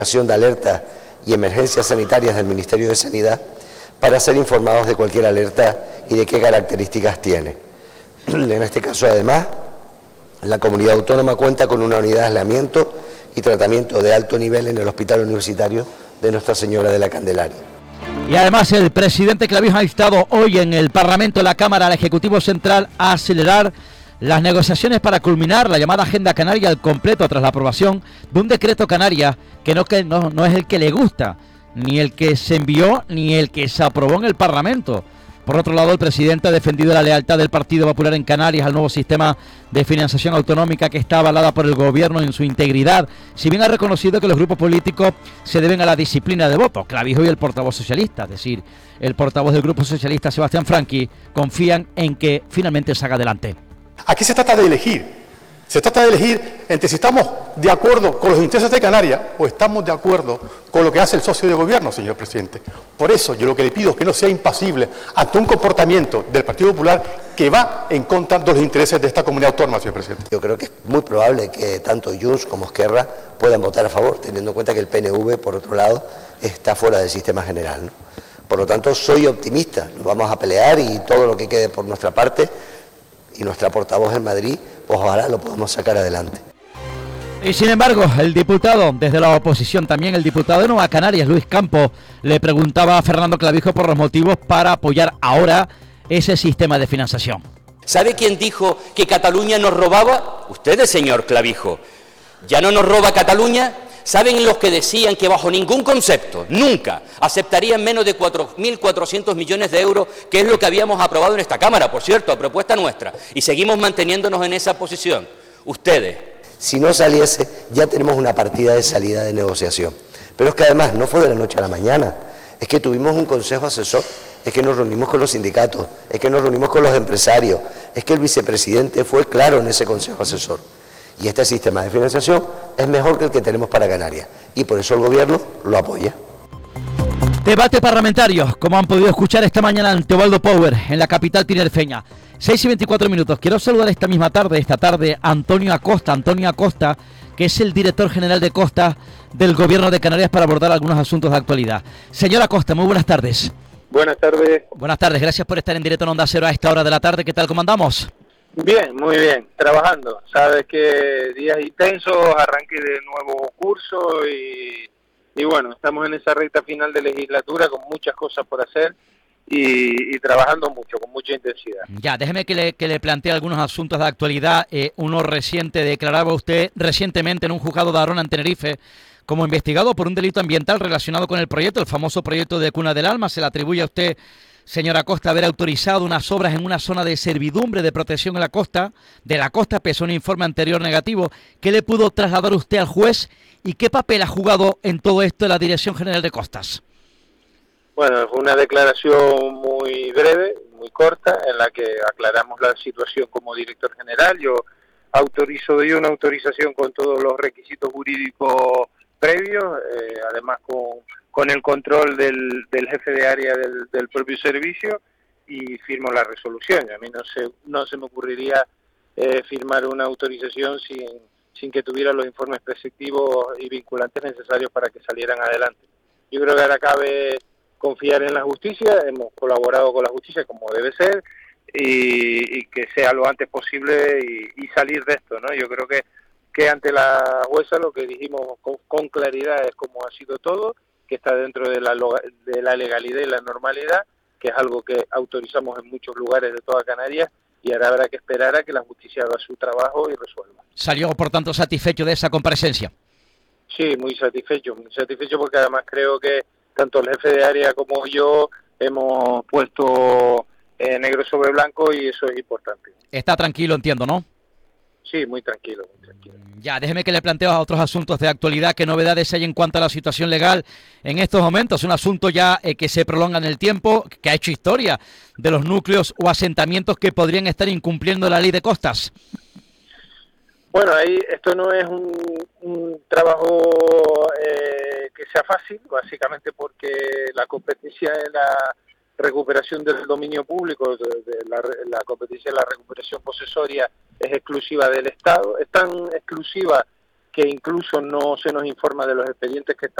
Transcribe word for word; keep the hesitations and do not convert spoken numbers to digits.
de alerta y emergencias sanitarias del Ministerio de Sanidad para ser informados de cualquier alerta y de qué características tiene. En este caso, además, la comunidad autónoma cuenta con una unidad de aislamiento y tratamiento de alto nivel en el Hospital Universitario de Nuestra Señora de la Candelaria. Y además el presidente Clavijo ha instado hoy en el Parlamento, en la Cámara, al Ejecutivo Central a acelerar las negociaciones para culminar la llamada Agenda Canaria al completo tras la aprobación de un decreto Canarias que no, que no, no es el que le gusta, ni el que se envió, ni el que se aprobó en el Parlamento. Por otro lado, el presidente ha defendido la lealtad del Partido Popular en Canarias al nuevo sistema de financiación autonómica que está avalada por el gobierno en su integridad, si bien ha reconocido que los grupos políticos se deben a la disciplina de voto. Clavijo y el portavoz socialista, es decir, el portavoz del Grupo Socialista, Sebastián Franqui, confían en que finalmente salga adelante. Aquí se trata de elegir. Se trata de elegir entre si estamos de acuerdo con los intereses de Canarias o estamos de acuerdo con lo que hace el socio de gobierno, señor presidente. Por eso yo lo que le pido es que no sea impasible ante un comportamiento del Partido Popular que va en contra de los intereses de esta comunidad autónoma, señor presidente. Yo creo que es muy probable que tanto Junts como Esquerra puedan votar a favor, teniendo en cuenta que el P N V, por otro lado, está fuera del sistema general, ¿no? Por lo tanto, soy optimista, nos vamos a pelear y todo lo que quede por nuestra parte y nuestra portavoz en Madrid, pues ojalá lo podamos sacar adelante. Y sin embargo, el diputado desde la oposición, también el diputado de Nueva Canarias, Luis Campos, le preguntaba a Fernando Clavijo por los motivos para apoyar ahora ese sistema de financiación. ¿Sabe quién dijo que Cataluña nos robaba? Ustedes, señor Clavijo. ¿Ya no nos roba Cataluña? ¿Saben los que decían que bajo ningún concepto, nunca, aceptarían menos de cuatro mil cuatrocientos millones de euros, que es lo que habíamos aprobado en esta Cámara, por cierto, a propuesta nuestra, y seguimos manteniéndonos en esa posición? Ustedes. Si no saliese, ya tenemos una partida de salida de negociación. Pero es que además no fue de la noche a la mañana, es que tuvimos un consejo asesor, es que nos reunimos con los sindicatos, es que nos reunimos con los empresarios, es que el vicepresidente fue claro en ese consejo asesor. Y este sistema de financiación es mejor que el que tenemos para Canarias. Y por eso el gobierno lo apoya. Debate parlamentario, como han podido escuchar esta mañana en Teobaldo Power, en la capital tinerfeña. seis y veinticuatro minutos. Quiero saludar esta misma tarde, esta tarde, a Antonio Acosta. Antonio Acosta, que es el director general de Costa del Gobierno de Canarias, para abordar algunos asuntos de actualidad. Señor Acosta, muy buenas tardes. Buenas tardes. Buenas tardes, gracias por estar en directo en Onda Cero a esta hora de la tarde. ¿Qué tal, cómo andamos? Bien, muy bien, trabajando. Sabes que días intensos, arranque de nuevo curso y, y bueno, estamos en esa recta final de legislatura con muchas cosas por hacer y, y trabajando mucho, con mucha intensidad. Ya, déjeme que le, que le plantee algunos asuntos de actualidad. Eh, uno reciente, declaraba usted recientemente en un juzgado de Arona, en Tenerife, como investigado por un delito ambiental relacionado con el proyecto, el famoso proyecto de Cuna del Alma. Se le atribuye a usted, señora Acosta, haber autorizado unas obras en una zona de servidumbre de protección en la costa, de la costa, pese a un informe anterior negativo. ¿Qué le pudo trasladar usted al juez y qué papel ha jugado en todo esto la Dirección General de Costas? Bueno, fue una declaración muy breve, muy corta, en la que aclaramos la situación como director general. Yo autorizo, doy una autorización con todos los requisitos jurídicos previos, eh, además con... con el control del, del jefe de área del, del propio servicio, y firmo la resolución. A mí no se, no se me ocurriría eh, firmar una autorización sin, sin que tuviera los informes preceptivos y vinculantes necesarios para que salieran adelante. Yo creo que ahora cabe confiar en la justicia, hemos colaborado con la justicia como debe ser, y, y que sea lo antes posible y, y salir de esto, ¿no? Yo creo que, que ante la jueza lo que dijimos con, con claridad es cómo ha sido todo, que está dentro de la, de la legalidad y la normalidad, que es algo que autorizamos en muchos lugares de toda Canarias, y ahora habrá que esperar a que la justicia haga su trabajo y resuelva. ¿Salió, por tanto, satisfecho de esa comparecencia? Sí, muy satisfecho, muy satisfecho porque además creo que tanto el jefe de área como yo hemos puesto eh, negro sobre blanco y eso es importante. Está tranquilo, entiendo, ¿no? Sí, muy tranquilo, muy tranquilo. Ya, déjeme que le planteo a otros asuntos de actualidad. ¿Qué novedades hay en cuanto a la situación legal en estos momentos? Un asunto ya eh, que se prolonga en el tiempo, que ha hecho historia, de los núcleos o asentamientos que podrían estar incumpliendo la ley de costas. Bueno, ahí esto no es un, un trabajo eh, que sea fácil, básicamente porque la competencia en la recuperación del dominio público, de, de la, la competencia en la recuperación posesoria es exclusiva del Estado, es tan exclusiva que incluso no se nos informa de los expedientes que están